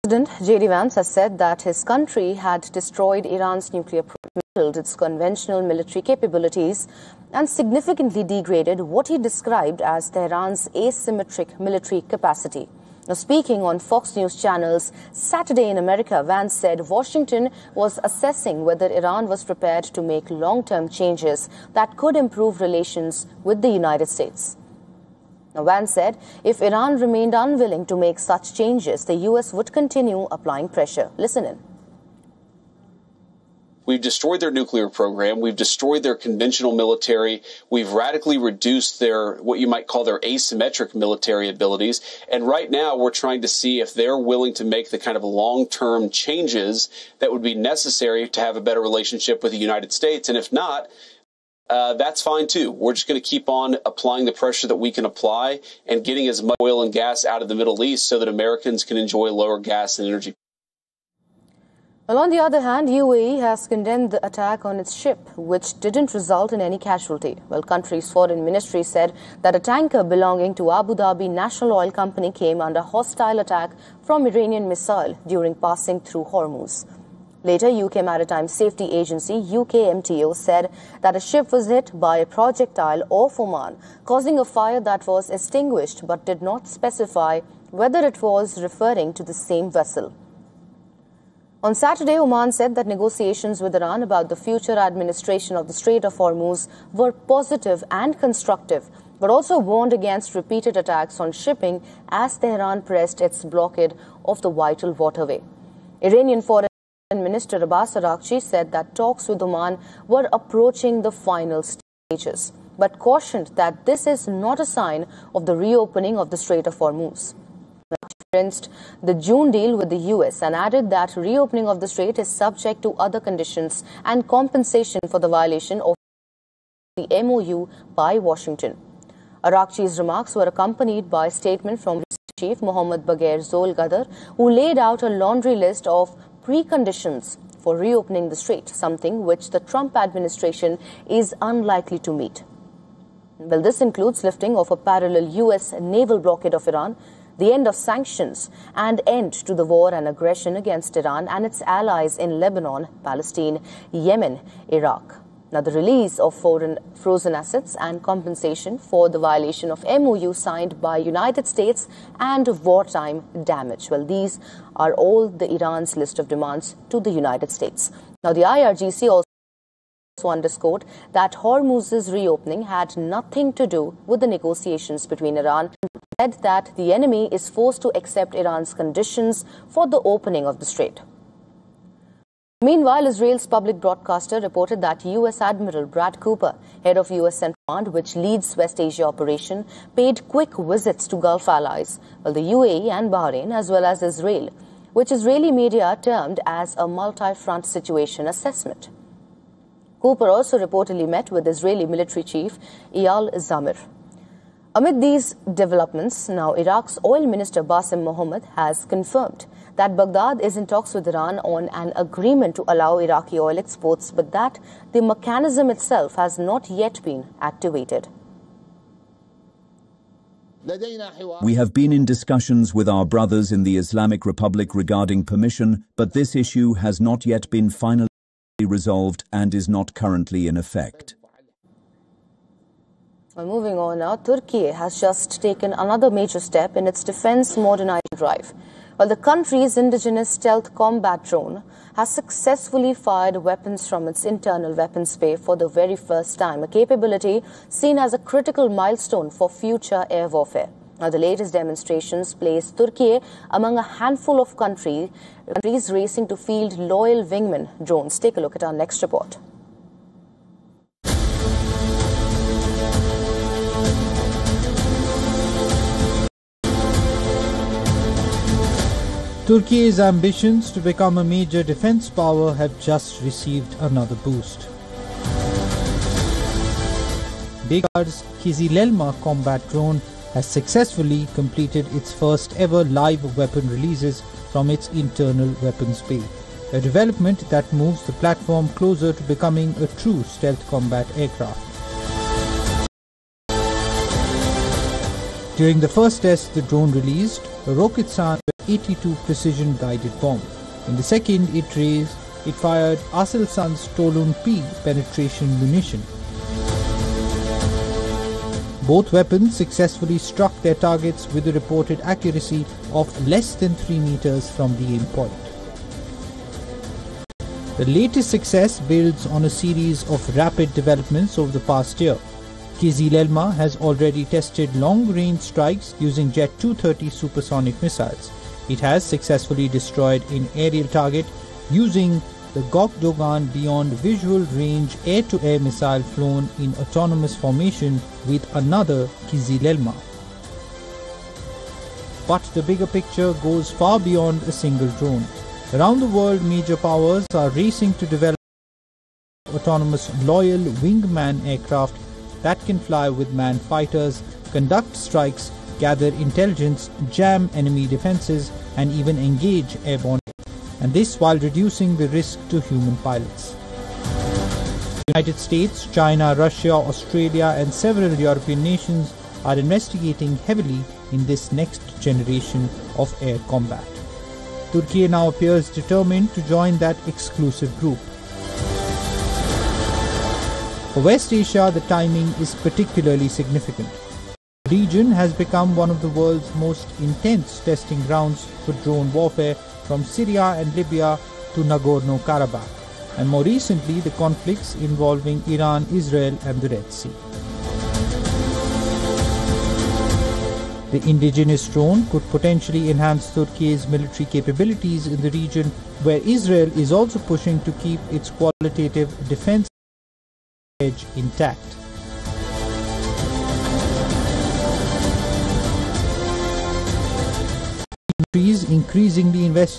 President J.D. Vance has said that his country had destroyed Iran's nuclear program, its conventional military capabilities, and significantly degraded what he described as Tehran's asymmetric military capacity. Now, speaking on Fox News Channel's Saturday in America, Vance said Washington was assessing whether Iran was prepared to make long-term changes that could improve relations with the United States. Now, Vance said if Iran remained unwilling to make such changes, the U.S. would continue applying pressure. Listen in. We've destroyed their nuclear program. We've destroyed their conventional military. We've radically reduced their, what you might call their asymmetric military abilities. And right now we're trying to see if they're willing to make the kind of long-term changes that would be necessary to have a better relationship with the United States. And if not, that's fine too. We're just going to keep on applying the pressure that we can apply and getting as much oil and gas out of the Middle East so that Americans can enjoy lower gas and energy. Well, on the other hand, UAE has condemned the attack on its ship, which didn't result in any casualty. Well, country's foreign ministry said that a tanker belonging to Abu Dhabi National Oil Company came under hostile attack from Iranian missile during passing through Hormuz. Later, UK Maritime Safety Agency, UKMTO, said that a ship was hit by a projectile off Oman, causing a fire that was extinguished but did not specify whether it was referring to the same vessel. On Saturday, Oman said that negotiations with Iran about the future administration of the Strait of Hormuz were positive and constructive, but also warned against repeated attacks on shipping as Tehran pressed its blockade of the vital waterway. Iranian Foreign Minister Abbas Araghchi said that talks with Oman were approaching the final stages, but cautioned that this is not a sign of the reopening of the Strait of Hormuz. He referenced the June deal with the U.S. and added that reopening of the strait is subject to other conditions and compensation for the violation of the MOU by Washington. Araghchi's remarks were accompanied by a statement from Chief Mohammad Bagher Zolgadar, who laid out a laundry list of preconditions for reopening the strait, something which the Trump administration is unlikely to meet. Well, this includes lifting of a parallel U.S. naval blockade of Iran, the end of sanctions, and end to the war and aggression against Iran and its allies in Lebanon, Palestine, Yemen, Iraq. Now, the release of foreign frozen assets and compensation for the violation of MOU signed by United States and wartime damage. Well, these are all the Iran's list of demands to the United States. Now, the IRGC also underscored that Hormuz's reopening had nothing to do with the negotiations between Iran and said that the enemy is forced to accept Iran's conditions for the opening of the strait. Meanwhile, Israel's public broadcaster reported that U.S. Admiral Brad Cooper, head of U.S. Central Command, which leads West Asia operation, paid quick visits to Gulf allies, well, the UAE and Bahrain, as well as Israel, which Israeli media termed as a multi-front situation assessment. Cooper also reportedly met with Israeli military chief Eyal Zamir. Amid these developments, now Iraq's oil minister Bassem Mohammad has confirmed that Baghdad is in talks with Iran on an agreement to allow Iraqi oil exports, but that the mechanism itself has not yet been activated. We have been in discussions with our brothers in the Islamic Republic regarding permission, but this issue has not yet been finally resolved and is not currently in effect. Well, moving on now, Turkey has just taken another major step in its defense modernization drive. Well, the country's indigenous stealth combat drone has successfully fired weapons from its internal weapons bay for the very first time, a capability seen as a critical milestone for future air warfare. Now, the latest demonstrations place Turkey among a handful of countries racing to field loyal wingman drones. Take a look at our next report. Turkey's ambitions to become a major defense power have just received another boost. Bakar's Kizilelma combat drone has successfully completed its first ever live weapon releases from its internal weapons bay, a development that moves the platform closer to becoming a true stealth combat aircraft. During the first test the drone released, a Roketsan 82 precision-guided bomb. In the second, it fired Aselsan's Tolun P penetration munition. Both weapons successfully struck their targets with a reported accuracy of less than 3 meters from the aim point. The latest success builds on a series of rapid developments over the past year. Kizil-Elma has already tested long-range strikes using Jet 230 supersonic missiles. It has successfully destroyed an aerial target using the Gokdogan Beyond Visual Range air-to-air missile flown in autonomous formation with another Kizil-Elma. But the bigger picture goes far beyond a single drone. Around the world, major powers are racing to develop autonomous loyal wingman aircraft that can fly with manned fighters, conduct strikes, gather intelligence, jam enemy defenses, and even engage airborne. And this while reducing the risk to human pilots. The United States, China, Russia, Australia, and several European nations are investigating heavily in this next generation of air combat. Turkey now appears determined to join that exclusive group. For West Asia, the timing is particularly significant. The region has become one of the world's most intense testing grounds for drone warfare, from Syria and Libya to Nagorno-Karabakh, and more recently the conflicts involving Iran, Israel, and the Red Sea. The indigenous drone could potentially enhance Turkey's military capabilities in the region, where Israel is also pushing to keep its qualitative defense edge intact. Countries increasingly invest